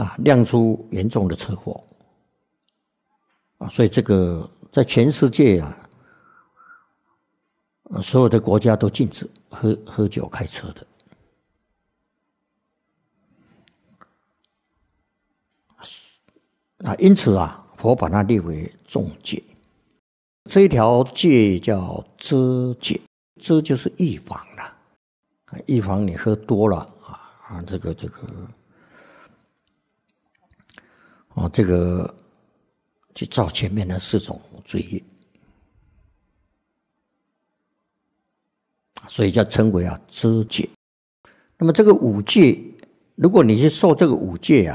酿出严重的车祸所以这个在全世界所有的国家都禁止喝酒开车的。因此佛把它列为重戒。这一条戒叫遮戒，遮就是预防啦，预防你喝多了这个去造前面的4种罪业，所以叫称为遮戒。那么这个5戒，如果你去受这个5戒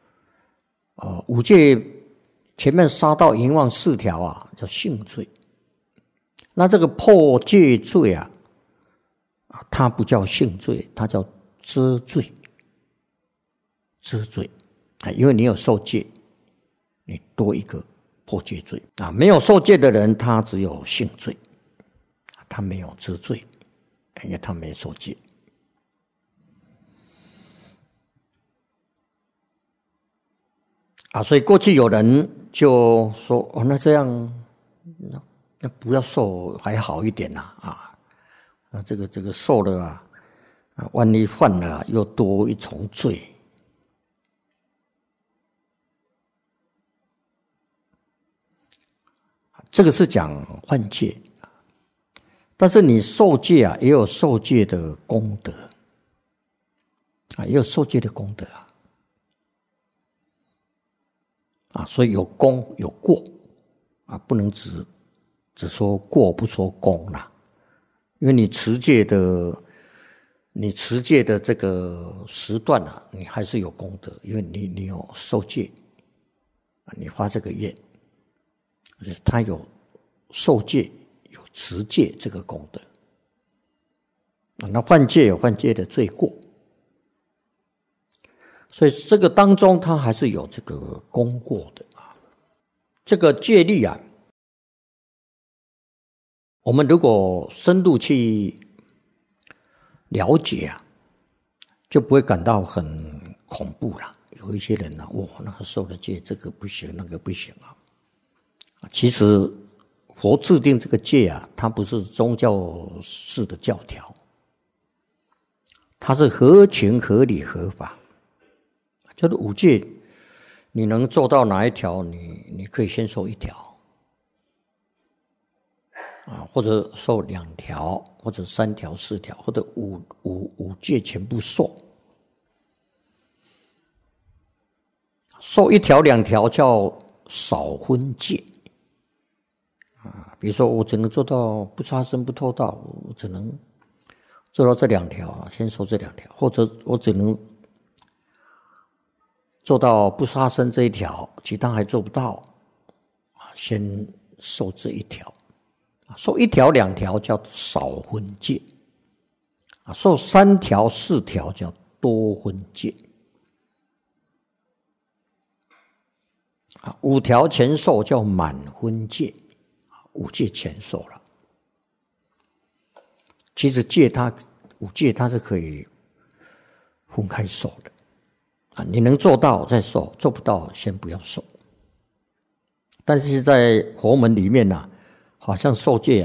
5戒前面杀盗淫妄4条叫性罪，那这个破戒罪它不叫性罪，它叫遮罪。遮罪因为你有受戒，你多一个破戒罪没有受戒的人他只有性罪，他没有遮罪，因为他没受戒。所以过去有人就说那这样那不要受还好一点这个受了万一犯了又多一重罪。这个是讲犯戒，但是你受戒也有受戒的功德也有受戒的功德所以有功有过不能只说过不说功啦，因为你持戒的这个时段你还是有功德，因为你有受戒你发这个愿，他有受戒有持戒这个功德那犯戒有犯戒的罪过，所以这个当中它还是有这个功过的这个戒律我们如果深入去了解就不会感到很恐怖了。有一些人那个受了戒，这个不行那个不行其实佛制定这个戒它不是宗教式的教条，它是合情合理合法。就是5戒你能做到哪一条，你可以先受1条或者受2条，或者3条4条，或者五戒全部受。受1条2条叫少分戒比如说我只能做到不杀生不偷盗，我只能做到这2条先受这2条，或者我只能做到不杀生这1条，其他还做不到先受这1条受1条2条叫少分戒受3条4条叫多分戒5条全受叫满分戒5戒全受了。其实5戒它是可以分开受的你能做到再受，做不到先不要受。但是在佛门里面好像受戒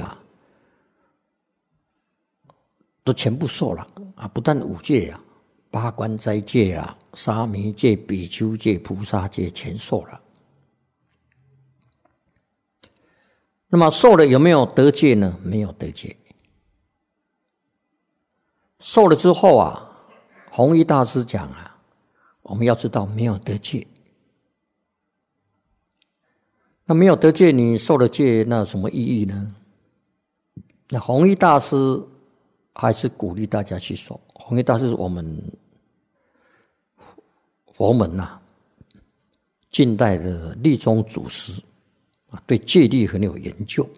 都全部受了不但5戒八关斋戒沙弥戒比丘戒菩萨戒全受了。那么受了有没有得戒呢？没有得戒。受了之后弘一大师讲我们要知道没有得戒。那没有得戒，你受了戒，那有什么意义呢？那弘一大师还是鼓励大家去受。弘一大师是我们佛门近代的律宗祖师对戒律很有研究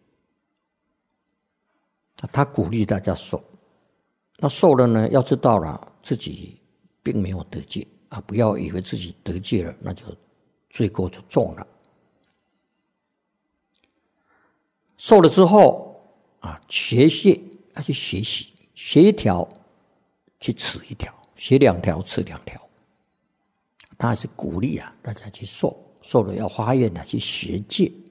他鼓励大家受。那受了呢，要知道了自己并没有得戒不要以为自己得戒了，那就罪过就重了。受了之后学戒要去学习，学1条去持1条，学2条持2条， 他还是鼓励啊大家去受了要发愿啊去学戒。